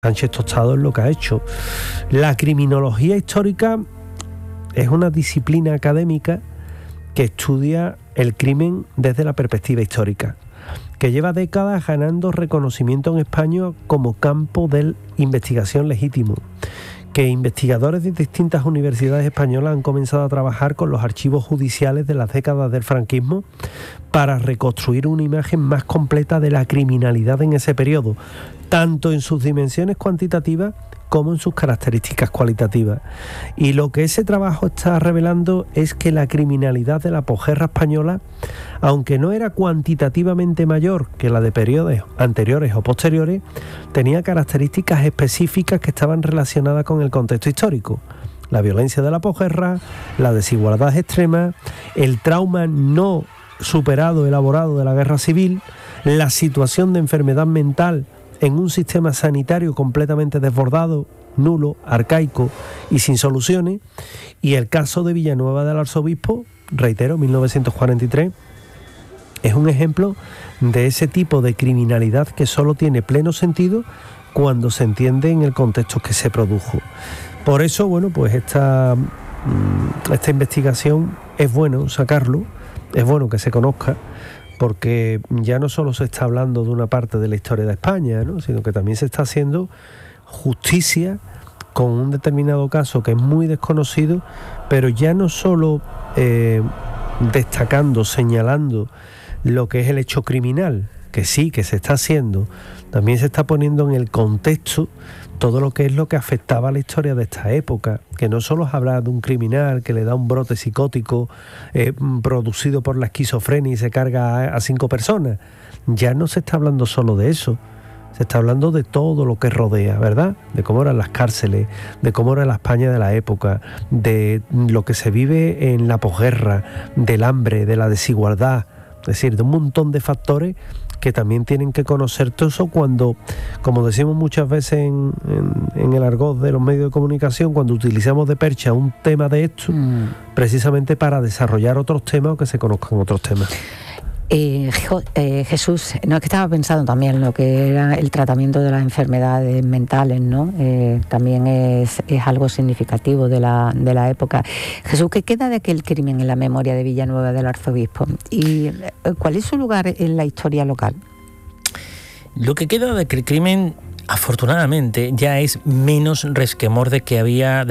Sánchez Tostado es lo que ha hecho. La criminología histórica es una disciplina académica que estudia el crimen desde la perspectiva histórica, que lleva décadas ganando reconocimiento en España como campo de investigación legítimo, que investigadores de distintas universidades españolas han comenzado a trabajar con los archivos judiciales de las décadas del franquismo para reconstruir una imagen más completa de la criminalidad en ese periodo, tanto en sus dimensiones cuantitativas como en sus características cualitativas. Y lo que ese trabajo está revelando es que la criminalidad de la posguerra española, aunque no era cuantitativamente mayor que la de periodos anteriores o posteriores, tenía características específicas que estaban relacionadas con el contexto histórico. La violencia de la posguerra, la desigualdad extrema, el trauma no superado, elaborado de la guerra civil, la situación de enfermedad mental en un sistema sanitario completamente desbordado, nulo, arcaico y sin soluciones, y el caso de Villanueva del Arzobispo, reitero, 1943, es un ejemplo de ese tipo de criminalidad que solo tiene pleno sentido cuando se entiende en el contexto que se produjo. Por eso, bueno, pues esta investigación es bueno sacarlo, es bueno que se conozca, porque ya no solo se está hablando de una parte de la historia de España, ¿no?, sino que también se está haciendo justicia con un determinado caso que es muy desconocido, pero ya no solo destacando, señalando lo que es el hecho criminal, que sí, que se está haciendo, también se está poniendo en el contexto todo lo que es lo que afectaba a la historia de esta época, que no solo es hablar de un criminal que le da un brote psicótico producido por la esquizofrenia y se carga a 5 personas. Ya no se está hablando solo de eso, se está hablando de todo lo que rodea, ¿verdad? De cómo eran las cárceles, de cómo era la España de la época, de lo que se vive en la posguerra, del hambre, de la desigualdad, es decir, de un montón de factores que también tienen que conocer todo eso cuando, como decimos muchas veces en el argot de los medios de comunicación, cuando utilizamos de percha un tema de esto, precisamente para desarrollar otros temas o que se conozcan otros temas. Jesús, no, es que estaba pensando también en lo que era el tratamiento de las enfermedades mentales, ¿no? También es algo significativo de la época. Jesús, ¿qué queda de aquel crimen en la memoria de Villanueva del Arzobispo? ¿Y cuál es su lugar en la historia local? Lo que queda de aquel crimen, afortunadamente, ya es menos resquemor del que había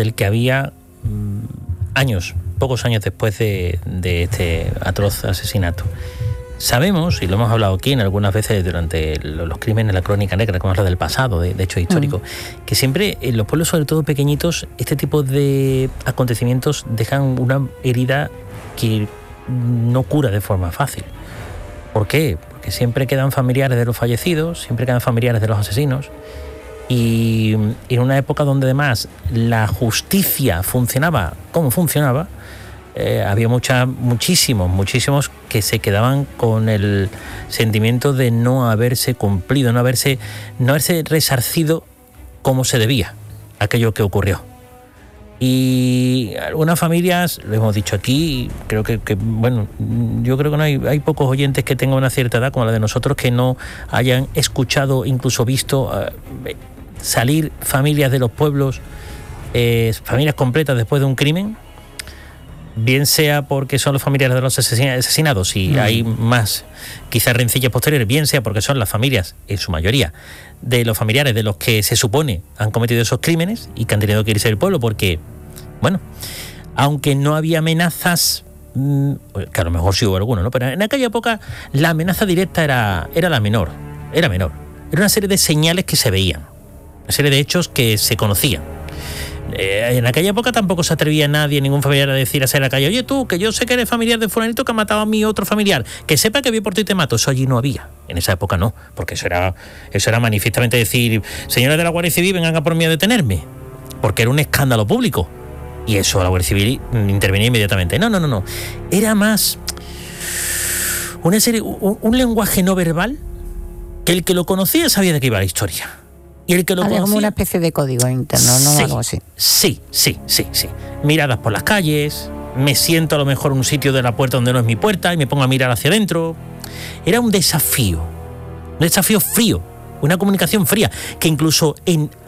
pocos años después de este atroz asesinato. Sabemos, y lo hemos hablado aquí en algunas veces durante los crímenes, la crónica negra, como habla del pasado, de hecho histórico, que siempre en los pueblos, sobre todo pequeñitos, este tipo de acontecimientos dejan una herida que no cura de forma fácil. ¿Por qué? Porque siempre quedan familiares de los fallecidos, siempre quedan familiares de los asesinos, y en una época donde además la justicia funcionaba como funcionaba, había muchísimos que se quedaban con el sentimiento de no haberse cumplido, no haberse resarcido como se debía aquello que ocurrió. Y algunas familias, lo hemos dicho aquí, creo que bueno, yo creo que no hay pocos oyentes que tengan una cierta edad como la de nosotros que no hayan escuchado, incluso visto salir familias de los pueblos, familias completas después de un crimen, bien sea porque son los familiares de los asesinados y hay más quizás rencillas posteriores, bien sea porque son las familias, en su mayoría, de los familiares de los que se supone han cometido esos crímenes y que han tenido que irse del pueblo porque, bueno, aunque no había amenazas, que a lo mejor sí hubo alguno, ¿no? Pero en aquella época la amenaza directa era la menor, era una serie de señales que se veían, una serie de hechos que se conocían. En aquella época tampoco se atrevía nadie, ningún familiar, a decir a la calle: oye tú, que yo sé que eres familiar de fulanito que ha matado a mi otro familiar, que sepa que voy por ti y te mato. Eso allí no había, en esa época no, porque eso era manifiestamente decir: señores de la Guardia Civil, vengan a por mí a detenerme, porque era un escándalo público, y eso la Guardia Civil intervenía inmediatamente. No, era más una serie, un lenguaje no verbal que el que lo conocía sabía de qué iba la historia. Y el que lo conocía, como una especie de código interno, ¿no? Sí, algo así. Sí. Miradas por las calles, me siento a lo mejor en un sitio de la puerta donde no es mi puerta y me pongo a mirar hacia adentro. Era un desafío frío, una comunicación fría, que incluso en